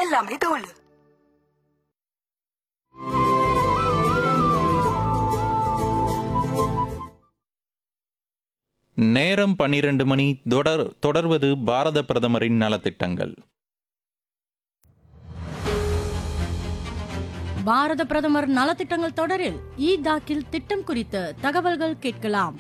எல்லாமே தோல். நேரம் 12 மணி. தொடர்வது பாரத பிரதமரின் நலத்திட்டங்கள். பாரத பிரதமர் நலத்திட்டங்கள் தொடரில் தாக்கில் திட்டம் குறித்த தகவல்கள் கேட்கலாம்.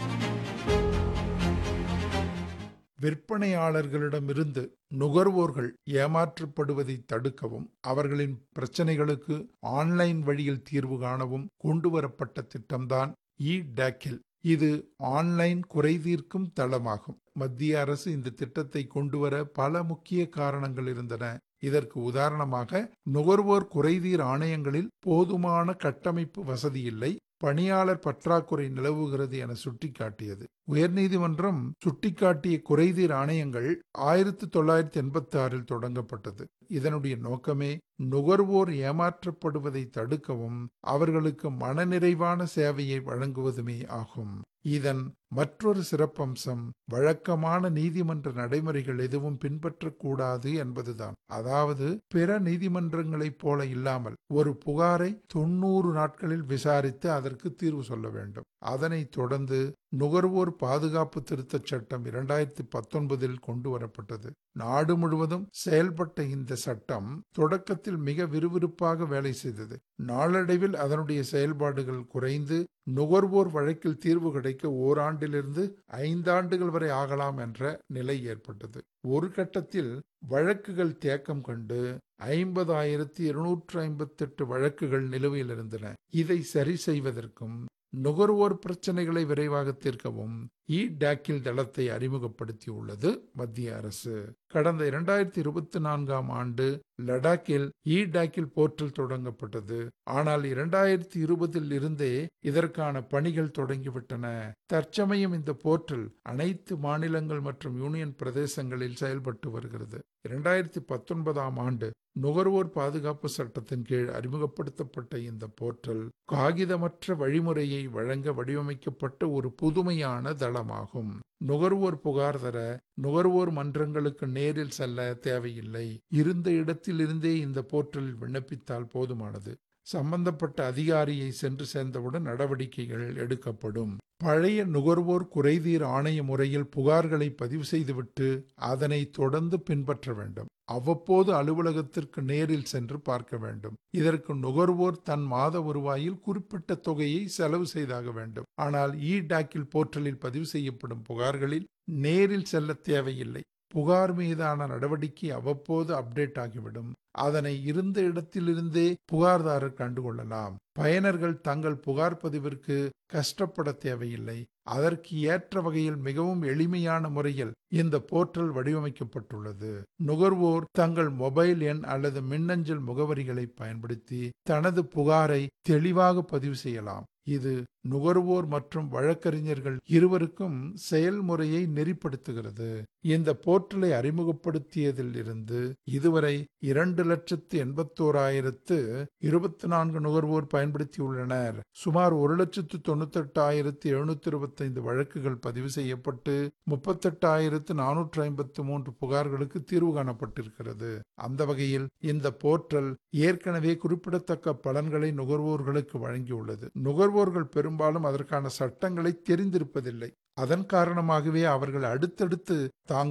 விற்பனையாளர்களிடமிருந்து நுகர்வோர்கள் ஏமாற்றப்படுவதை தடுக்கவும் அவர்களின் பிரச்சனைகளுக்கு ஆன்லைன் வழியில் தீர்வு காணவும் கொண்டுவரப்பட்ட திட்டம்தான் டாக்கில். இது ஆன்லைன் குறைதீர்க்கும் தளமாகும். மத்திய அரசு இந்த திட்டத்தை கொண்டுவர பல முக்கிய காரணங்கள் இருந்தன. இதற்கு உதாரணமாக நுகர்வோர் குறைதீர் ஆணையங்களில் போதுமான கட்டமைப்பு வசதி இல்லை, பணியாளர் பற்றாக்குறை நிலவுகிறது என சுட்டிக்காட்டியது. உயர்நீதிமன்றம் சுட்டிக்காட்டிய குறைதீர் ஆணையங்கள் 1986 தொடங்கப்பட்டது. இதனுடைய நோக்கமே நுகர்வோர் ஏமாற்றப்படுவதை தடுக்கவும் அவர்களுக்கு மனநிறைவான சேவையை வழங்குவதுமே ஆகும். இதன் மற்றொரு சிறப்பம்சம் வழக்கமான நீதிமன்ற நடைமுறைகள் எதுவும் பின்பற்றக்கூடாது என்பதுதான். அதாவது பிற நீதிமன்றங்களைப் போல இல்லாமல் ஒரு புகாரை 90 நாட்களில் விசாரித்து அதற்கு தீர்வு சொல்ல வேண்டும். அதனைத் தொடர்ந்து நுகர்வோர் பாதுகாப்பு திருத்தச் சட்டம் 2019 கொண்டு வரப்பட்டது. நாடு முழுவதும் செயல்பட்ட இந்த சட்டம் தொடக்கத்தில் மிக விறுவிறுப்பாக வேலை செய்தது. நாளடைவில் அதனுடைய செயல்பாடுகள் குறைந்து நுகர்வோர் வழக்கில் தீர்வு கிடைக்க ஓராண்டிலிருந்து 5 ஆண்டுகள் வரை ஆகலாம் என்ற நிலை ஏற்பட்டது. ஒரு கட்டத்தில் வழக்குகள் தேக்கம் கண்டு 50,258 வழக்குகள் நிலுவையில் இருந்தன. இதை சரி செய்வதற்கும் நுகர்வோர் பிரச்சனைகளை விரைவாக தீர்க்கவும் டாக்கில் தளத்தை அறிமுகப்படுத்தியுள்ளது மத்திய அரசு. கடந்த 2024 ஆண்டு லடாக்கில் டாக்கில் போர்ட்டல் தொடங்கப்பட்டது. ஆனால் 2020 இருந்தே இதற்கான பணிகள் தொடங்கிவிட்டன. தற்சமயம் இந்த போர்ட்டல் அனைத்து மாநிலங்கள் மற்றும் யூனியன் பிரதேசங்களில் செயல்பட்டு வருகிறது. 2019 ஆண்டு நுகர்வோர் பாதுகாப்பு சட்டத்தின் கீழ் அறிமுகப்படுத்தப்பட்ட இந்த போர்ட்டல் காகிதமற்ற வழிமுறையை வழங்க வடிவமைக்கப்பட்ட ஒரு புதுமையான தளமாகும். நுகர்வோர் புகார் தர நுகர்வோர் மன்றங்களுக்கு நேரில் செல்ல தேவையில்லை. இருந்த இடத்தில் இருந்தே இந்த போர்ட்டலில் விண்ணப்பித்தால் போதுமானது. சம்பந்தப்பட்ட அதிகாரியை சென்று சேர்ந்தவுடன் நடவடிக்கைகள் எடுக்கப்படும். பழைய நுகர்வோர் குறைதீர் ஆணைய முறையில் புகார்களை பதிவு செய்துவிட்டு அதனை தொடர்ந்து பின்பற்ற வேண்டும். அவ்வப்போது அலுவலகத்திற்கு நேரில் சென்று பார்க்க வேண்டும். இதற்கு நுகர்வோர் தன் மாத வருவாயில் குறிப்பிட்ட தொகையை செலவு செய்தாக வேண்டும். ஆனால் டாக்கில் போர்ட்டலில் பதிவு செய்யப்படும் புகார்களில் நேரில் செல்ல தேவையில்லை. புகார் மீதான நடவடிக்கை அவ்வப்போது அப்டேட் ஆகிவிடும். அதனை இருந்த இடத்திலிருந்தே புகார்தாரர் கண்டுகொள்ளலாம். பயனர்கள் தங்கள் புகார் பதிவிற்கு கஷ்டப்பட தேவையில்லை. அதற்கு ஏற்ற வகையில் மிகவும் எளிமையான முறையில் இந்த போர்ட்டல் வடிவமைக்கப்பட்டுள்ளது. நுகர்வோர் தங்கள் மொபைல் எண் அல்லது மின்னஞ்சல் முகவரிகளை பயன்படுத்தி தனது புகாரை தெளிவாக பதிவு செய்யலாம். இது நுகர்வோர் மற்றும் வழக்கறிஞர்கள் இருவருக்கும் செயல்முறையை நெறிப்படுத்துகிறது. இந்த போர்ட்டலை அறிமுகப்படுத்தியதில் இருந்து இதுவரை 2,81,024 நுகர்வோர் பயன்படுத்தியுள்ளனர். சுமார் 1,98,725 வழக்குகள் பதிவு செய்யப்பட்டு 38,453 புகார்களுக்கு தீர்வு காணப்பட்டிருக்கிறது. அந்த வகையில் இந்த போர்ட்டல் ஏற்கனவே குறிப்பிடத்தக்க பலன்களை நுகர்வோர்களுக்கு வழங்கியுள்ளது. நுகர்வோர்கள் பெரும்பாலும் அதற்கான சட்டங்களை தெரிந்திருப்பதில்லை. அதன் காரணமாகவே அவர்கள் அடுத்தடுத்து தாங்கள்